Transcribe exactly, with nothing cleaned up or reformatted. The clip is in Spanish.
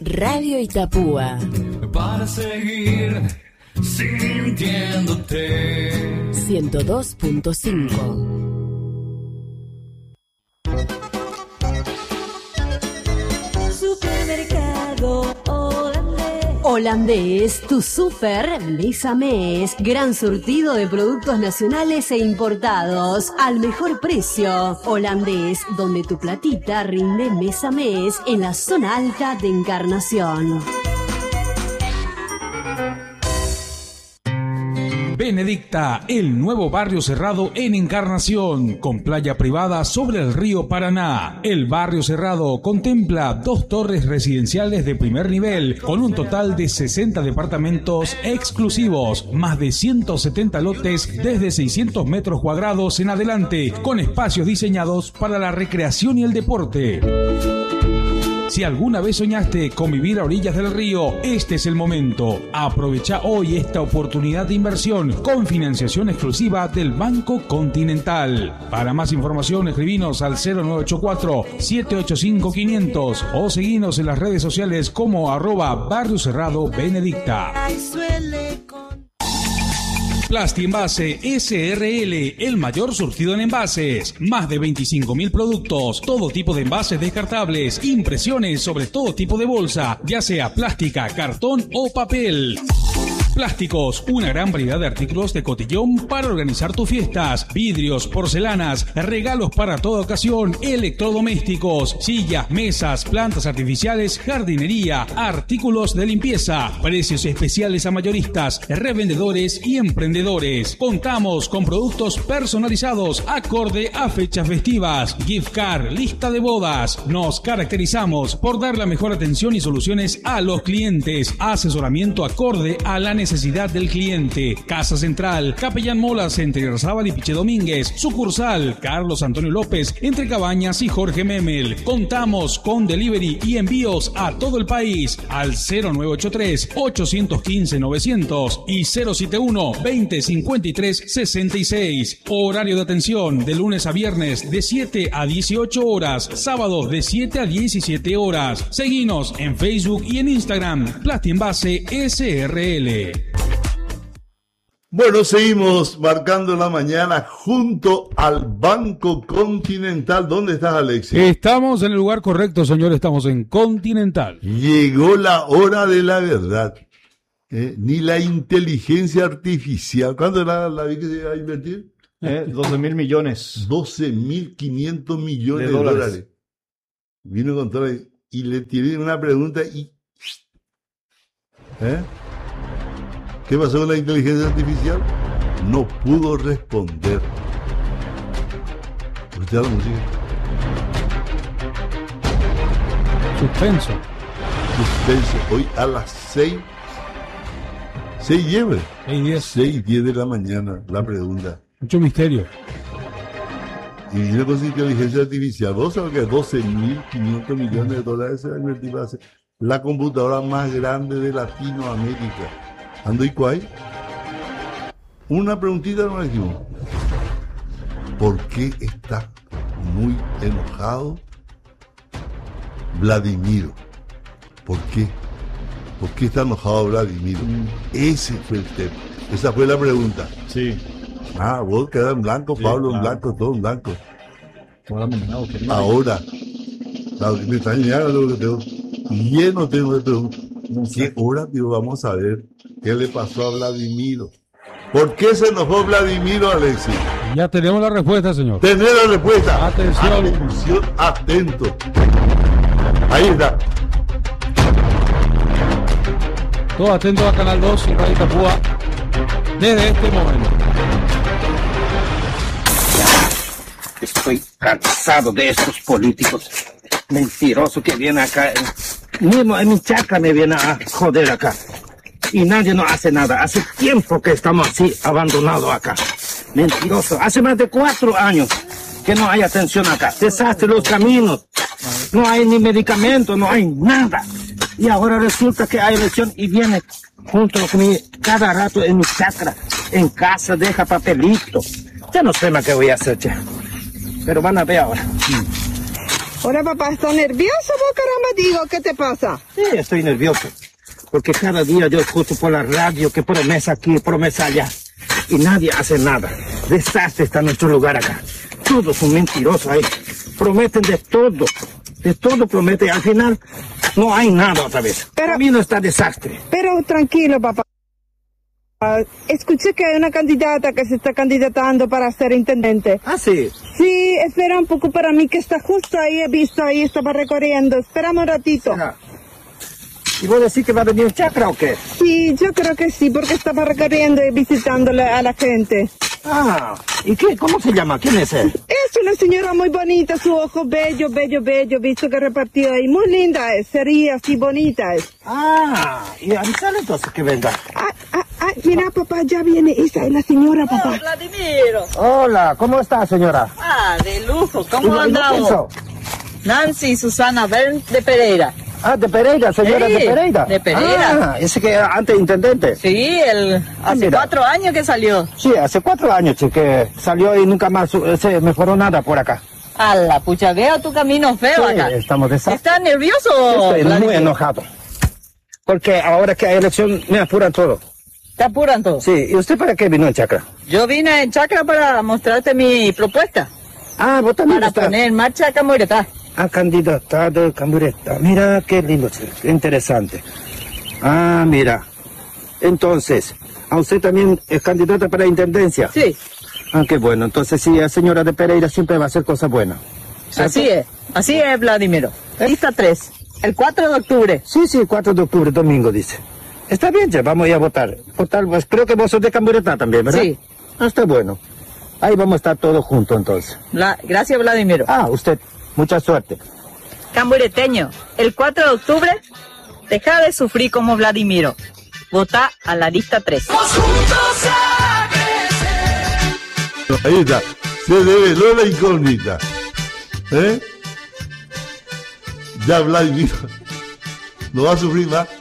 Radio Itapúa. Para seguir sintiéndote. ciento dos punto cinco. Supermercado Holandés. Holandés, tu super mes a mes. Gran surtido de productos nacionales e importados al mejor precio. Holandés, donde tu platita rinde mes a mes en la zona alta de Encarnación. Benedicta, el nuevo barrio cerrado en Encarnación, con playa privada sobre el río Paraná. El barrio cerrado contempla dos torres residenciales de primer nivel, con un total de sesenta departamentos exclusivos, más de ciento setenta lotes desde seiscientos metros cuadrados en adelante, con espacios diseñados para la recreación y el deporte. Si alguna vez soñaste con vivir a orillas del río, este es el momento. Aprovecha hoy esta oportunidad de inversión con financiación exclusiva del Banco Continental. Para más información, escribinos al cero nueve ocho cuatro, siete ocho cinco, quinientos o seguinos en las redes sociales como arroba Barrio Cerrado Benedicta. Plasti Envase S R L, el mayor surtido en envases. Más de veinticinco mil productos, todo tipo de envases descartables, impresiones sobre todo tipo de bolsa, ya sea plástica, cartón o papel. Plásticos, una gran variedad de artículos de cotillón para organizar tus fiestas, vidrios, porcelanas, regalos para toda ocasión, electrodomésticos, sillas, mesas, plantas artificiales, jardinería, artículos de limpieza, precios especiales a mayoristas, revendedores y emprendedores. Contamos con productos personalizados acorde a fechas festivas, gift card, lista de bodas. Nos caracterizamos por dar la mejor atención y soluciones a los clientes, asesoramiento acorde a la necesidad necesidad del cliente. Casa Central, Capellán Molas entre Irarzábal y Piche Domínguez. Sucursal, Carlos Antonio López entre Cabañas y Jorge Memel. Contamos con delivery y envíos a todo el país al cero nueve ocho tres, ocho uno cinco, novecientos y cero siete uno, veinte cincuenta y tres sesenta y seis. Horario de atención de lunes a viernes de siete a dieciocho horas, sábados de siete a diecisiete horas. Seguinos en Facebook y en Instagram, Plasti Envase S R L. Bueno, seguimos marcando la mañana junto al Banco Continental. ¿Dónde estás, Alexis? Estamos en el lugar correcto, señor. Estamos en Continental. Llegó la hora de la verdad. Eh, ni la inteligencia artificial. ¿Cuánto era la vi que se iba a invertir? Eh, doce mil millones. doce mil quinientos millones de de dólares. dólares. Vino con todo y le tiré una pregunta y... ¿Eh? ¿Qué pasó con la inteligencia artificial? No pudo responder. ¿Escuchá la música? Suspenso. Suspenso. Hoy a las seis. Seis y diez. Seis y diez. Seis y diez de la mañana. La pregunta. Mucho misterio. Y vino con su inteligencia artificial. ¿Vos sabés que doce mil quinientos millones de dólares se va a invertir para hacer la computadora más grande de Latinoamérica? ¿Ando y cuál? Una preguntita nos dijimos. ¿Por qué está muy enojado Vladimiro? ¿Por qué? ¿Por qué está enojado Vladimiro? Mm. Ese fue el tema. Esa fue la pregunta. Sí. Ah, vos quedás en blanco, Sí, Pablo claro. en blanco, todo en blanco. Ahora me no, que no. Ahora, claro, me está llegando lo que tengo. Lleno tengo de preguntas. ¿Qué hora, tío? Vamos a ver qué le pasó a Vladimiro. ¿Por qué se enojó Vladimiro, Alexis? Ya tenemos la respuesta, señor. Tener la respuesta. Atención. Atención, atento. Ahí está. Todos atentos a Canal dos y Radio Itapúa desde este momento. Estoy cansado de estos políticos mentirosos que vienen acá. Mismo en mi chacra me vienen a joder acá. Y nadie nos hace nada. Hace tiempo que estamos así, abandonados acá. Mentiroso. Hace más de cuatro años que no hay atención acá. Desastre los caminos. No hay ni medicamentos, no hay nada. Y ahora resulta que hay elección y viene junto conmigo cada rato en mi chacra, en casa, deja papelito. Ya no sé más qué voy a hacer, che. Pero van a ver ahora. Hola, papá, ¿estás nervioso vos, caramba? Digo, ¿qué te pasa? Sí, estoy nervioso. Porque cada día yo escucho por la radio que promesa aquí, promesa allá. Y nadie hace nada. Desastre está nuestro lugar acá. Todos son mentirosos ahí. Prometen de todo. De todo prometen. Al final no hay nada otra vez. Pero, a mí no está desastre. Pero tranquilo, papá. Uh, escuché que hay una candidata que se está candidatando para ser intendente. Ah, sí. Sí, espera un poco para mí, que está justo ahí, he visto ahí, estaba recorriendo. Esperamos un ratito. Será. ¿Y vos decís que va a venir Chacra o qué? Sí, yo creo que sí, porque estaba recorriendo y visitándole a la gente. Ah, ¿y qué? ¿Cómo se llama? ¿Quién es él? Es una señora muy bonita, su ojo bello, bello, bello, visto que repartió ahí. Muy linda es, sería así bonita es. Ah, y avisale entonces que venga. Ah, ah, ah, mira, papá, ya viene esa es la señora, papá. Oh, Vladimiro. Hola, ¿cómo está, señora? Ah, de lujo, ¿cómo ¿Y- y andamos? no Nancy Susana Bern de Pereira. Ah, de Pereira, señora Sí, de Pereira. de Pereira. Ah, ese que era antes intendente. Sí, el, hace mira. cuatro años que salió. Sí, hace cuatro años che, que salió y nunca más eh, se mejoró nada por acá. A la pucha, veo tu camino feo Sí, acá. estamos desastres. ¿Estás nervioso? Estoy Vladimiro? muy enojado. Porque ahora que hay elección me apuran todo. ¿Te apuran todo? Sí, ¿y usted para qué vino en Chacra? Yo vine en Chacra para mostrarte mi propuesta. Ah, vos también Para estás. poner en marcha Camuretá. Ah, candidatado Camureta. Mira qué lindo, che, qué interesante. Ah, mira. Entonces, ¿a usted también es candidata para la intendencia? Sí. Ah, qué bueno. Entonces, sí, la señora de Pereira siempre va a hacer cosas buenas. ¿Cierto? Así es, así es, Vladimiro. Lista tres, el cuatro de octubre. Sí, sí, cuatro de octubre, domingo, dice. Está bien, che, vamos a ir a votar. votar pues, creo que vos sos de Camureta también, ¿verdad? Sí. Ah, está bueno. Ahí vamos a estar todos juntos, entonces. Bla- Gracias, Vladimiro. Ah, usted, mucha suerte. Cambureteño, el cuatro de octubre, deja de sufrir como Vladimiro. Vota a la lista tres. Ahí está. Se develó la incógnita. ¿Eh? Ya Vladimir no va a sufrir más.